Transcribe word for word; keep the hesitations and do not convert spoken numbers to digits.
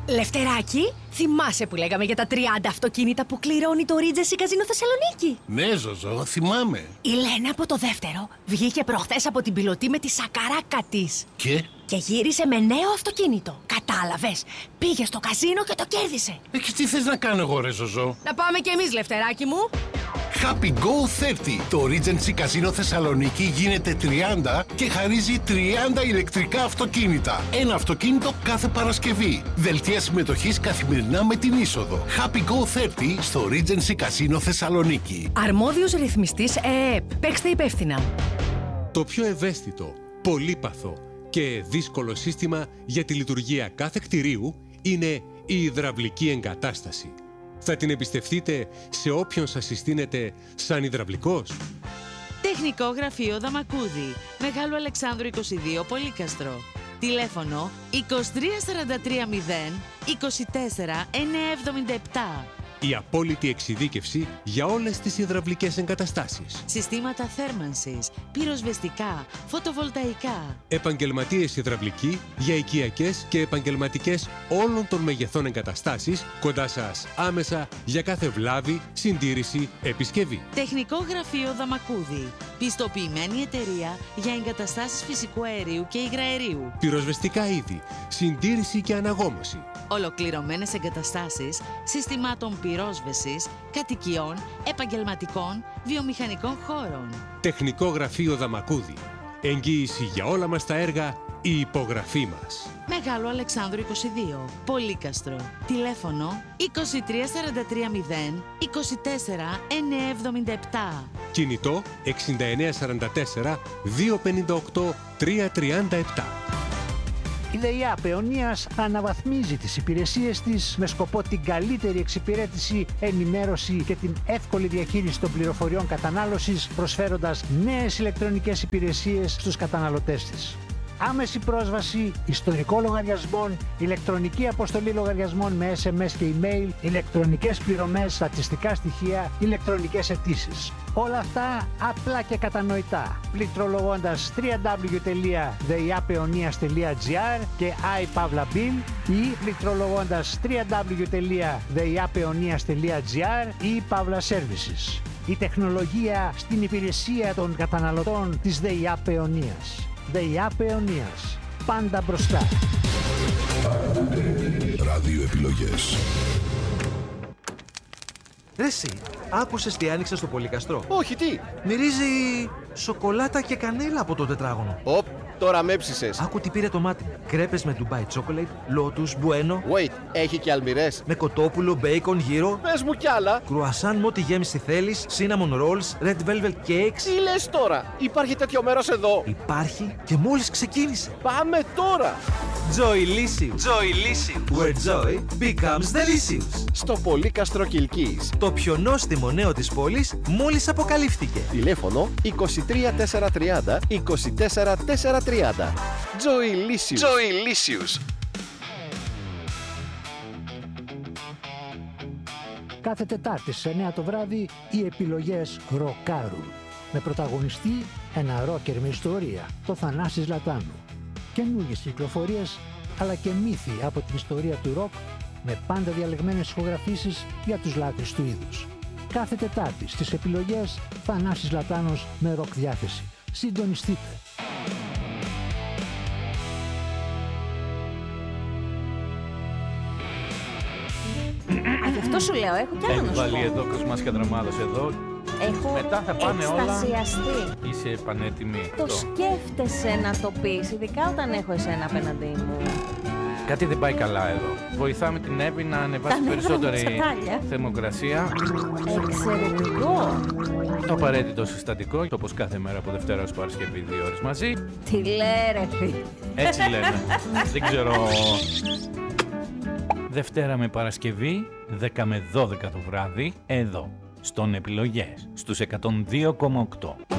Λευτεράκι, θυμάσαι που λέγαμε για τα τριάντα αυτοκίνητα που κληρώνει το Regency Casino Θεσσαλονίκη? Ναι, Ζωζό, θυμάμαι. Η Λένα από το δεύτερο βγήκε προχθές από την πιλωτή με τη σακαράκα της. Και? Και γύρισε με νέο αυτοκίνητο. Κατάλαβες? Πήγε στο καζίνο και το κέρδισε. Ε, και τι θες να κάνω εγώ, ρε Ζωζό? Να πάμε κι εμείς, Λευτεράκι μου. Happy Go τριάντα. Το Regency Casino Θεσσαλονίκη γίνεται τριάντα και χαρίζει τριάντα ηλεκτρικά αυτοκίνητα. Ένα αυτοκίνητο κάθε Παρασκευή. Δελτία συμμετοχής καθημερινά με την είσοδο. Happy Go τριάντα στο Regency Casino Θεσσαλονίκη. Αρμόδιος ρυθμιστής ΕΕΠ. Παίξτε υπεύθυνα. Το πιο ευαίσθητο, πολύπαθο και δύσκολο σύστημα για τη λειτουργία κάθε κτηρίου είναι η υδραυλική εγκατάσταση. Θα την εμπιστευτείτε σε όποιον σας συστήνεται σαν υδραυλικός? Τεχνικό γραφείο Δαμακούδη, Μεγάλου Αλεξάνδρου είκοσι δύο, Πολύκαστρο. Τηλέφωνο είκοσι τρία σαράντα τρία μηδέν είκοσι τέσσερα εννιακόσια εβδομήντα επτά. Η απόλυτη εξειδίκευση για όλες τις υδραυλικές εγκαταστάσεις. Συστήματα θέρμανσης, πυροσβεστικά, φωτοβολταϊκά. Επαγγελματίες υδραυλικοί για οικιακές και επαγγελματικές όλων των μεγεθών εγκαταστάσεις, κοντά σας άμεσα για κάθε βλάβη, συντήρηση, επισκευή. Τεχνικό γραφείο Δαμακούδη. Πιστοποιημένη εταιρεία για εγκαταστάσεις φυσικού αερίου και υγραερίου. Πυροσβεστικά είδη, συντήρηση και αναγόμωση. Ολοκληρωμένες εγκαταστάσεις συστημάτων πυρόσβεσης, κατοικιών, επαγγελματικών, βιομηχανικών χώρων. Τεχνικό γραφείο Δαμακούδη. Εγγύηση για όλα μας τα έργα, η υπογραφή μας. Μεγάλο Αλεξάνδρου είκοσι δύο, Πολύκαστρο. Τηλέφωνο είκοσι τρία σαράντα τρία μηδέν είκοσι τέσσερα εννιακόσια εβδομήντα επτά. Κινητό εξήντα εννέα σαράντα τέσσερα διακόσια πενήντα οκτώ τριακόσια τριάντα επτά. Η ΔΕΙΑΠ Αιωνίας αναβαθμίζει τις υπηρεσίες της με σκοπό την καλύτερη εξυπηρέτηση, ενημέρωση και την εύκολη διαχείριση των πληροφοριών κατανάλωσης, προσφέροντας νέες ηλεκτρονικές υπηρεσίες στους καταναλωτές της. Άμεση πρόσβαση ιστορικών λογαριασμών, ηλεκτρονική αποστολή λογαριασμών με ες εμ ες και email, ηλεκτρονικές πληρωμές, στατιστικά στοιχεία, ηλεκτρονικές αιτήσεις. Όλα αυτά απλά και κατανοητά. Πληκτρολογώντας double-u double-u double-u τελεία δεϊάπεωνίας τελεία τζι άρ και iPavlabil ή πληκτρολογώντας double-u double-u double-u τελεία δεϊάπεωνίας τελεία τζι άρ ή Pavla Services. Η τεχνολογία στην υπηρεσία των καταναλωτών της ΔΕΙΑΠ Αιωνίας. ΔΕΙΑΠ Αιωνίας. Πάντα μπροστά. Ράδιο επιλογές. Ρε εσύ, άκουσες τι άνοιξε στο Πολύκαστρο? Όχι, τι? Μυρίζει σοκολάτα και κανέλα από το τετράγωνο. Οπ, τώρα με έψησες. Άκου τι πήρε το μάτι μου. Κρέπες με Dubai Chocolate, Lotus, Bueno. Wait, έχει και αλμυρές? Με κοτόπουλο, bacon, γύρο. Πες μου κι άλλα. Κρουασάν με ό,τι γέμιση θέλεις, cinnamon rolls, red velvet cakes. Τι λες τώρα? Υπάρχει τέτοιο μέρος εδώ? Υπάρχει και μόλις ξεκίνησε. Πάμε τώρα. Joylicious. Joylicious. Where joy becomes delicious. Στο Πολύκαστρο Κιλκής. Το πιο νόστιμο νέο της πόλης μόλις αποκαλύφθηκε. Τηλέφωνο είκοσι τρία τετρακόσια τριάντα είκοσι τέσσερα τετρακόσια τριάντα. Joylicious. Joylicious. Κάθε Τετάρτη στις εννιά το βράδυ οι επιλογές ροκάρουν. Με πρωταγωνιστή ένα ρόκερ με ιστορία, το Θανάσης Λατάνου. Καινούργιες κυκλοφορίες αλλά και μύθοι από την ιστορία του ροκ με πάντα διαλεγμένες ηχογραφήσεις για τους λάτρεις του είδους. Κάθε Τετάρτη στις επιλογές Θανάσης Λατάνος με ροκ διάθεση. Συντονιστείτε. Α, γι' αυτό σου λέω, έχω κι άλλο να σου πω. Έχει βάλει εδώ κοσμάσια δραμάδος εδώ. Έχω μετά θα πάνε εκστασιαστεί. όλα. Είσαι πανέτοιμη. Το σκέφτεσαι να το πεις, ειδικά όταν έχω εσένα απέναντί μου. Κάτι δεν πάει καλά εδώ. Βοηθάμε την Εύη να ανεβάσει περισσότερη θερμοκρασία. Εξαιρετικό. Το απαραίτητο συστατικό, όπως κάθε μέρα από Δευτέρα ως Παρασκευή, δύο ώρες μαζί. Τι λέει ρε φίλε. Έτσι λένε. Δεν ξέρω. Δευτέρα με Παρασκευή, δέκα με δώδεκα το βράδυ, εδώ, στον Επιλογές, στους εκατόν δύο κόμμα οκτώ.